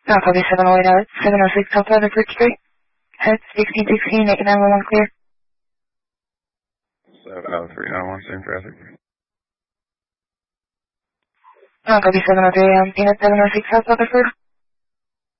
Copy 708 out, 706 South Rutherford Street. Head 1616, 8911 clear. 391, same traffic. Copy 703 unit 706 South Rutherford.